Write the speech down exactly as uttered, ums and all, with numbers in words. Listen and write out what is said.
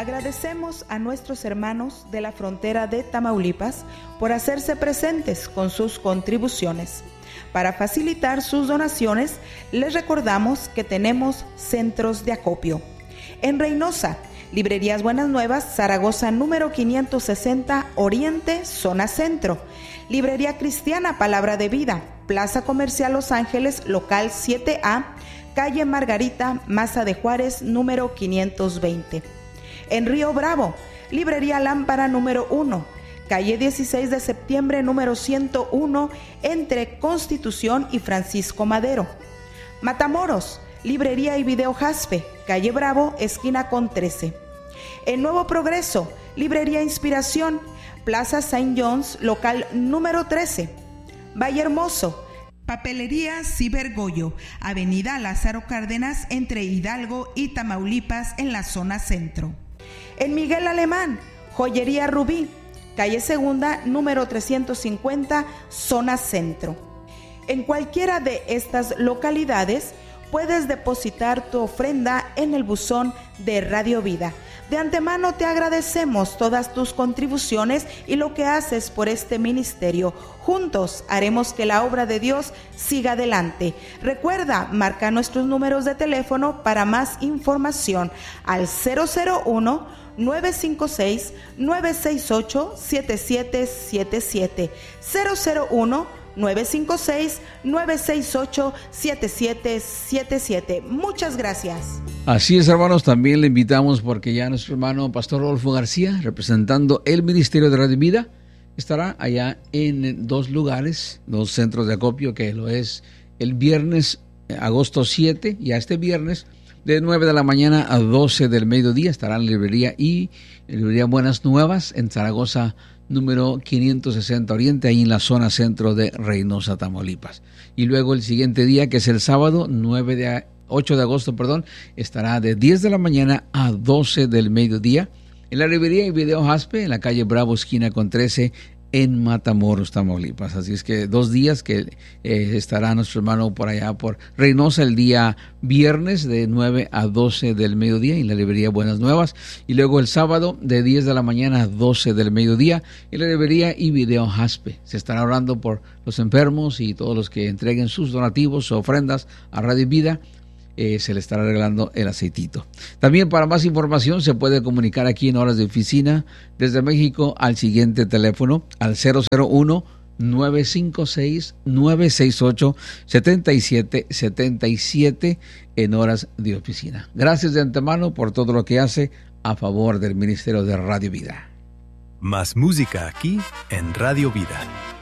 Agradecemos a nuestros hermanos de la frontera de Tamaulipas por hacerse presentes con sus contribuciones. Para facilitar sus donaciones, les recordamos que tenemos centros de acopio. En Reynosa, Librerías Buenas Nuevas, Zaragoza número quinientos sesenta, Oriente, Zona Centro. Librería Cristiana Palabra de Vida, Plaza Comercial Los Ángeles, local siete A, calle Margarita, Maza de Juárez, número quinientos veinte. En Río Bravo, Librería Lámpara número uno, calle dieciséis de septiembre, número ciento uno, entre Constitución y Francisco Madero. Matamoros, Librería y Video Jaspe, calle Bravo, esquina con trece. En Nuevo Progreso, Librería Inspiración, Plaza Saint John's, local número trece. Valle Hermoso, Papelería Cibergoyo, Avenida Lázaro Cárdenas, entre Hidalgo y Tamaulipas, en la zona centro. En Miguel Alemán, Joyería Rubí, calle Segunda, número trescientos cincuenta, zona centro. En cualquiera de estas localidades puedes depositar tu ofrenda en el buzón de Radio Vida. De antemano te agradecemos todas tus contribuciones y lo que haces por este ministerio. Juntos haremos que la obra de Dios siga adelante. Recuerda, marca nuestros números de teléfono para más información al cero cero uno, nueve cinco seis, nueve seis ocho, siete siete siete siete. cero cero uno, nueve cinco seis, nueve seis ocho, siete siete siete siete. Muchas gracias. Así es, hermanos, también le invitamos porque ya nuestro hermano Pastor Rodolfo García, representando el Ministerio de Radio Vida, estará allá en dos lugares, dos centros de acopio, que lo es el viernes, agosto siete, y a este viernes, de nueve de la mañana a doce del mediodía, estará en la librería y en librería Buenas Nuevas, en Zaragoza, número quinientos sesenta Oriente, ahí en la zona centro de Reynosa, Tamaulipas. Y luego el siguiente día, que es el sábado, nueve de ocho de agosto, perdón, estará de diez de la mañana a doce del mediodía en la librería y video Jaspe, en la calle Bravo, esquina con trece, en Matamoros, Tamaulipas. Así es que dos días que eh, estará nuestro hermano por allá, por Reynosa, el día viernes de nueve a doce del mediodía en la librería Buenas Nuevas, y luego el sábado de diez de la mañana a doce del mediodía en la librería y video Jaspe. Se estará orando por los enfermos y todos los que entreguen sus donativos o ofrendas a Radio Vida. Eh, se le estará regalando el aceitito. También, para más información, se puede comunicar aquí en horas de oficina desde México al siguiente teléfono, al cero cero uno, nueve cinco seis, nueve seis ocho, siete siete siete siete en horas de oficina. Gracias de antemano por todo lo que hace a favor del Ministerio de Radio Vida. Más música aquí en Radio Vida.